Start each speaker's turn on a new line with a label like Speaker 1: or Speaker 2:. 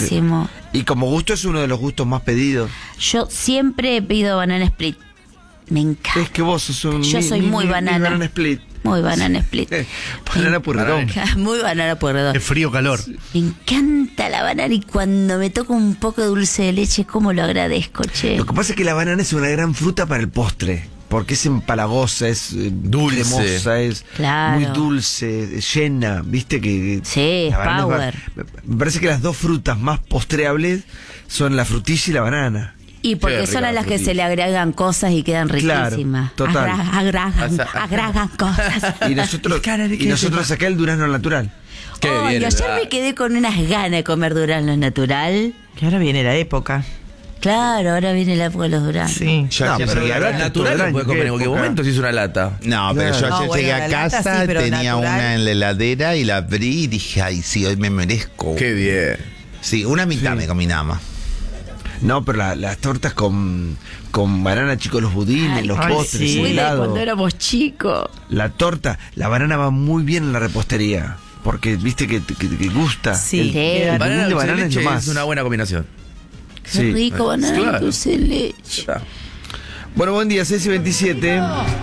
Speaker 1: riquísimo.
Speaker 2: Y como gusto es uno de los gustos más pedidos.
Speaker 1: Yo siempre pido banana split. Me encanta.
Speaker 2: Es que vos sos un...
Speaker 1: Yo soy muy banana.
Speaker 2: banana split.
Speaker 1: Muy banana split.
Speaker 2: Banana purredón.
Speaker 1: Muy banana purredón.
Speaker 3: Es frío-calor.
Speaker 1: Me encanta la banana y cuando me toca un poco de dulce de leche, cómo lo agradezco, che.
Speaker 2: Lo que pasa es que la banana es una gran fruta para el postre. Porque es empalagosa, es
Speaker 4: Dulce.
Speaker 2: cremosa, es
Speaker 1: Claro.
Speaker 2: muy dulce, llena, viste que...
Speaker 1: Sí, es
Speaker 2: la banana
Speaker 1: power.
Speaker 2: me parece que las dos frutas más postreables son la frutilla y la banana.
Speaker 1: Y porque
Speaker 4: Qué
Speaker 1: son
Speaker 4: rica
Speaker 1: a
Speaker 4: la
Speaker 1: las que
Speaker 4: frutilla.
Speaker 1: se le agregan cosas y quedan
Speaker 2: Claro,
Speaker 1: riquísimas.
Speaker 2: total.
Speaker 1: Agregan cosas.
Speaker 2: Y nosotros acá el durazno natural.
Speaker 4: Qué
Speaker 1: Ay,
Speaker 4: bien,
Speaker 1: ayer
Speaker 4: ¿verdad?
Speaker 1: me quedé con unas ganas de comer durazno natural.
Speaker 5: Que ahora viene la época.
Speaker 1: Claro, ahora viene la época de los duranos.
Speaker 5: Sí.
Speaker 2: No,
Speaker 4: Pero
Speaker 2: pero
Speaker 4: el
Speaker 2: ahora
Speaker 4: natural
Speaker 2: todo el
Speaker 4: lo
Speaker 2: año,
Speaker 4: puedes comer
Speaker 2: ¿qué
Speaker 4: en cualquier
Speaker 2: época?
Speaker 4: momento si es una lata.
Speaker 6: No, pero yo
Speaker 2: Claro.
Speaker 6: ayer
Speaker 5: No,
Speaker 6: llegué
Speaker 5: bueno,
Speaker 6: a
Speaker 5: la lata
Speaker 6: casa,
Speaker 5: sí, pero
Speaker 6: tenía
Speaker 5: natural.
Speaker 6: una en la heladera y la abrí y dije, ay, sí, hoy me merezco.
Speaker 4: Qué bien.
Speaker 6: Sí, una mitad me comí nada más.
Speaker 2: No, pero las tortas con banana, chicos, los budines,
Speaker 1: Ay,
Speaker 2: los
Speaker 5: ay,
Speaker 2: postres,
Speaker 5: sí.
Speaker 2: el
Speaker 1: Muy de
Speaker 2: helado.
Speaker 1: cuando éramos chicos.
Speaker 2: La torta, la banana va muy bien en la repostería. Porque viste que gusta.
Speaker 5: Sí.
Speaker 2: El
Speaker 5: Queda-
Speaker 2: budín
Speaker 4: Banana
Speaker 2: de
Speaker 4: dulce de
Speaker 2: banana es
Speaker 4: leche
Speaker 2: lo más.
Speaker 4: es una buena combinación.
Speaker 1: Qué
Speaker 2: Sí.
Speaker 1: rico, banana
Speaker 4: Claro.
Speaker 1: dulce de leche.
Speaker 4: Ya está.
Speaker 2: Bueno, buen día, 6:27.